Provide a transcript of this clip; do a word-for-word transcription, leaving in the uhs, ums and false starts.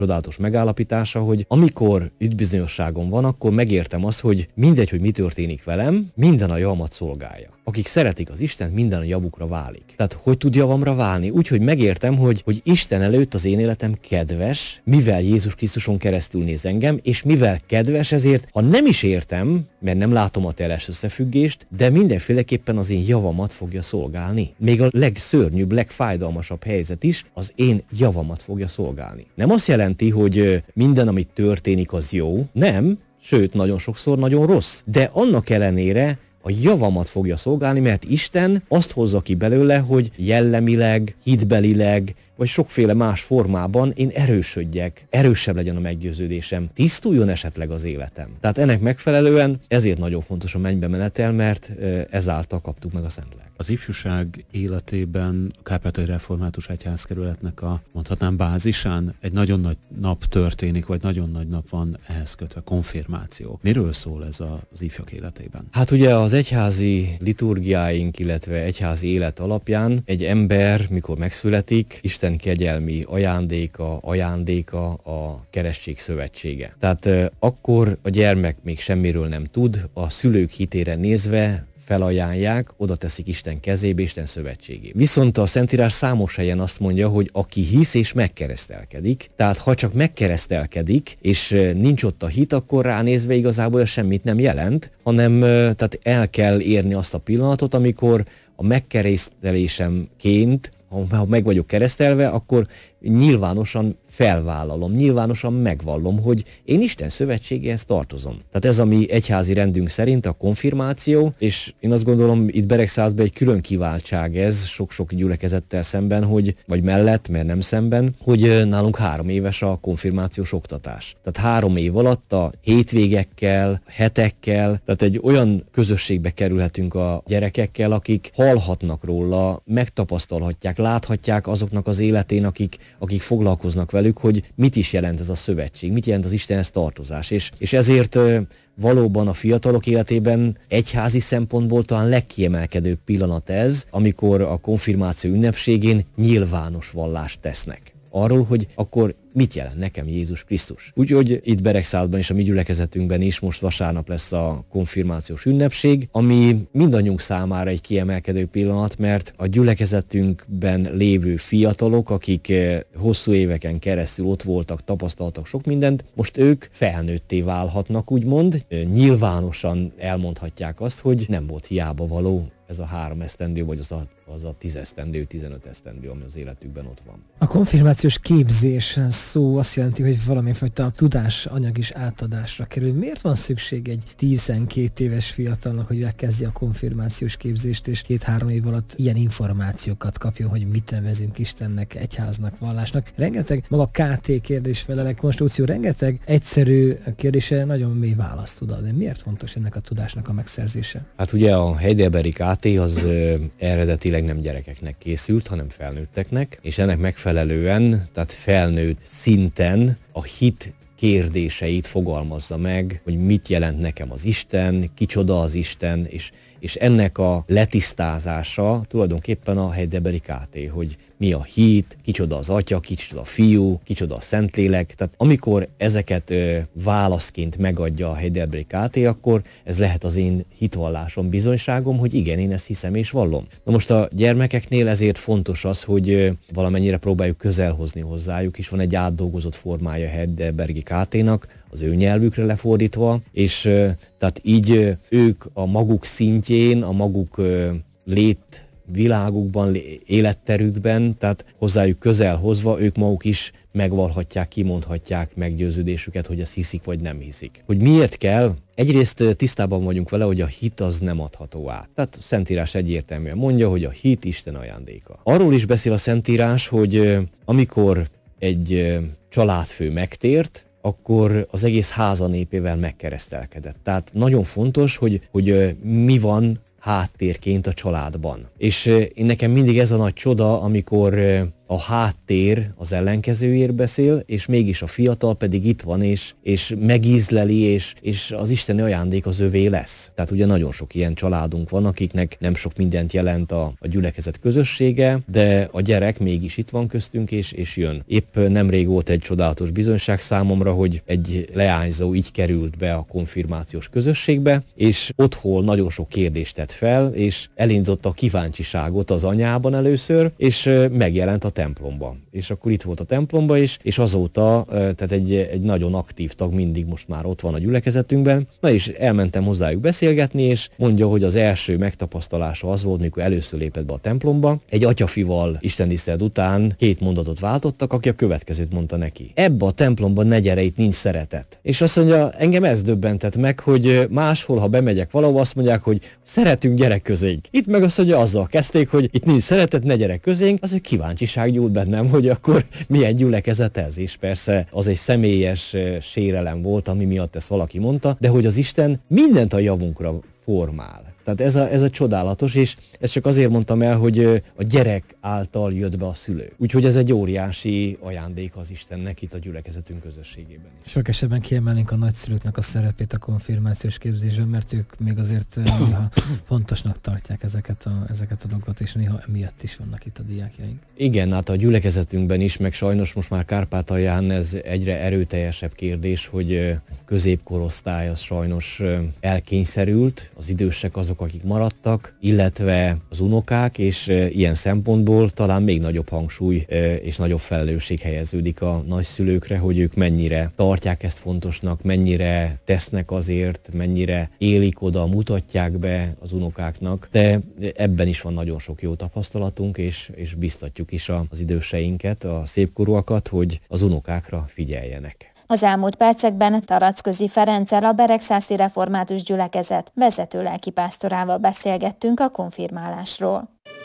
csodálatos megállapítása, hogy amikor üdvbizonyosságom van, akkor megértem azt, hogy mindegy, hogy mi történik velem, minden a javamat szolgálja. Akik szeretik az Istent, minden a javukra válik. Tehát hogy tud javamra válni? Úgy, hogy megértem, hogy, hogy Isten előtt az én életem kedves, mivel Jézus Krisztuson keresztül néz engem, és mivel kedves, ezért, ha nem is értem, mert nem látom a teljes összefüggést, de mindenféleképpen az én javamat fogja szolgálni. Még a legszörnyűbb, legfájdalmasabb helyzet is az én javamat fogja szolgálni. Nem azt jelenti, hogy minden, ami történik, az jó. Nem, sőt, nagyon sokszor nagyon rossz. De annak ellenére a javamat fogja szolgálni, mert Isten azt hozza ki belőle, hogy jellemileg, hitbelileg, vagy sokféle más formában én erősödjek, erősebb legyen a meggyőződésem, tisztuljon esetleg az életem. Tehát ennek megfelelően ezért nagyon fontos a mennybe menetel, mert ezáltal kaptuk meg a Szent Lelket. Az ifjúság életében a Kárpátaljai Református Egyházkerületnek a, mondhatnám, bázisán egy nagyon nagy nap történik, vagy nagyon nagy nap van ehhez kötve, konfirmáció. Miről szól ez az ifjak életében? Hát ugye az egyházi liturgiáink, illetve egyházi élet alapján egy ember, mikor megszületik, Isten kegyelmi ajándéka, ajándéka a keresztség szövetsége. Tehát euh, akkor a gyermek még semmiről nem tud, a szülők hitére nézve felajánlják, oda teszik Isten kezébe, Isten szövetségébe. Viszont a Szentírás számos helyen azt mondja, hogy aki hisz és megkeresztelkedik, tehát ha csak megkeresztelkedik, és nincs ott a hit, akkor ránézve igazából ez semmit nem jelent, hanem tehát el kell érni azt a pillanatot, amikor a megkeresztelésemként, ha meg vagyok keresztelve, akkor nyilvánosan felvállalom, nyilvánosan megvallom, hogy én Isten szövetségéhez tartozom. Tehát ez a mi egyházi rendünk szerint a konfirmáció, és én azt gondolom, itt Beregszázban egy külön kiváltság ez, sok-sok gyülekezettel szemben, hogy, vagy mellett, mert nem szemben, hogy nálunk három éves a konfirmációs oktatás. Tehát három év alatt a hétvégekkel, hetekkel, tehát egy olyan közösségbe kerülhetünk a gyerekekkel, akik hallhatnak róla, megtapasztalhatják, láthatják azoknak az életén, akik, akik foglalkoznak velük, hogy mit is jelent ez a szövetség, mit jelent az Istenhez tartozás. És, és ezért valóban a fiatalok életében egyházi szempontból talán legkiemelkedőbb pillanat ez, amikor a konfirmáció ünnepségén nyilvános vallást tesznek. Arról, hogy akkor mit jelent nekem Jézus Krisztus. Úgyhogy itt Beregszázban és a mi gyülekezetünkben is most vasárnap lesz a konfirmációs ünnepség, ami mindannyiunk számára egy kiemelkedő pillanat, mert a gyülekezetünkben lévő fiatalok, akik hosszú éveken keresztül ott voltak, tapasztaltak sok mindent, most ők felnőtté válhatnak, úgymond. Nyilvánosan elmondhatják azt, hogy nem volt hiába való ez a három esztendő, vagy az a, az a tíz esztendő, tizenöt esztendő, ami az életükben ott van. A konfirmációs képzés szó azt jelenti, hogy valamifajta tudásanyag is átadásra kerül. Miért van szükség egy tizenkét éves fiatalnak, hogy elkezdje a konfirmációs képzést, és két-három év alatt ilyen információkat kapjon, hogy mit nevezünk Istennek, egyháznak, vallásnak? Rengeteg, maga ká té kérdés felelek, konstitúció, rengeteg egyszerű kérdése nagyon mély választ tud adni. Miért fontos ennek a tudásnak a megszerzése? Hát ugye a heidelbergi ká té az ö, eredetileg nem gyerekeknek készült, hanem felnőtteknek, és ennek megfelelően, tehát felnőtt szinten a hit kérdéseit fogalmazza meg, hogy mit jelent nekem az Isten, kicsoda az Isten, és, és ennek a letisztázása tulajdonképpen a heidelbergi ká té, hogy mi a hit, kicsoda az Atya, kicsoda a Fiú, kicsoda a Szentlélek. Tehát amikor ezeket ö, válaszként megadja a heidelbergi ká té, akkor ez lehet az én hitvallásom, bizonyságom, hogy igen, én ezt hiszem és vallom. Na most a gyermekeknél ezért fontos az, hogy ö, valamennyire próbáljuk közelhozni hozzájuk, és van egy átdolgozott formája a heidelbergi ká ténak, az ő nyelvükre lefordítva, és ö, tehát így ö, ők a maguk szintjén, a maguk ö, lét világukban, életterükben, tehát hozzájuk közel hozva, ők maguk is megvalhatják, kimondhatják meggyőződésüket, hogy ezt hiszik vagy nem hiszik. Hogy miért kell? Egyrészt tisztában vagyunk vele, hogy a hit az nem adható át. Tehát a Szentírás egyértelműen mondja, hogy a hit Isten ajándéka. Arról is beszél a Szentírás, hogy amikor egy családfő megtért, akkor az egész háza népével megkeresztelkedett. Tehát nagyon fontos, hogy, hogy mi van háttérként a családban. És én nekem mindig ez a nagy csoda, amikor a háttér az ellenkezőért beszél, és mégis a fiatal pedig itt van, és, és megízleli, és, és az isteni ajándék az övé lesz. Tehát ugye nagyon sok ilyen családunk van, akiknek nem sok mindent jelent a, a gyülekezet közössége, de a gyerek mégis itt van köztünk, és, és jön. Épp nemrég volt egy csodálatos bizonyság számomra, hogy egy leányzó így került be a konfirmációs közösségbe, és otthon nagyon sok kérdést tett fel, és elindította a kíváncsiságot az anyában először, és megjelent a templomban. És akkor itt volt a templomban is, és azóta, tehát egy, egy nagyon aktív tag mindig most már ott van a gyülekezetünkben. Na és elmentem hozzájuk beszélgetni, és mondja, hogy az első megtapasztalása az volt, mikor először lépett be a templomba. Egy atyafival istentisztelet után két mondatot váltottak, aki a következőt mondta neki. Ebbe a templomban ne gyere, itt nincs szeretet. És azt mondja, engem ez döbbentett meg, hogy máshol, ha bemegyek valahova, azt mondják, hogy szeretünk, gyere közénk. Itt meg azt mondja, azzal kezdték, hogy itt nincs szeretet, ne gyere közénk, az egy kíváncsiság gyújt bennem, hogy akkor milyen gyülekezet ez, és persze az egy személyes sérelem volt, ami miatt ezt valaki mondta, de hogy az Isten mindent a javunkra formál. Tehát ez a, ez a csodálatos, és ezt csak azért mondtam el, hogy a gyerek által jött be a szülő. Úgyhogy ez egy óriási ajándék az Istennek itt a gyülekezetünk közösségében is. Sok esetben kiemelnénk a nagyszülőknek a szerepét a konfirmációs képzésben, mert ők még azért néha fontosnak tartják ezeket a, ezeket a dolgokat, és néha emiatt is vannak itt a diákjaink. Igen, hát a gyülekezetünkben is, meg sajnos most már Kárpátalján ez egyre erőteljesebb kérdés, hogy középkorosztály az sajnos elkényszerült, az idősek azok, akik maradtak, illetve az unokák, és ilyen szempontból talán még nagyobb hangsúly és nagyobb felelősség helyeződik a nagyszülőkre, hogy ők mennyire tartják ezt fontosnak, mennyire tesznek azért, mennyire élik oda, mutatják be az unokáknak, de ebben is van nagyon sok jó tapasztalatunk, és, és biztatjuk is az időseinket, a szépkorúakat, hogy az unokákra figyeljenek. Az elmúlt percekben Taracközi Ferenccel, a Beregszászi Református Gyülekezet vezető lelkipásztorával beszélgettünk a konfirmálásról.